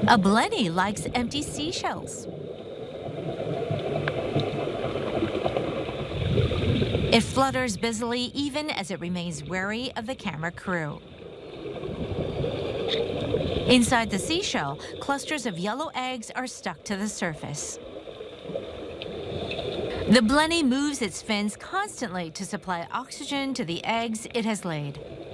A blenny likes empty seashells. It flutters busily even as it remains wary of the camera crew. Inside the seashell, clusters of yellow eggs are stuck to the surface. The blenny moves its fins constantly to supply oxygen to the eggs it has laid.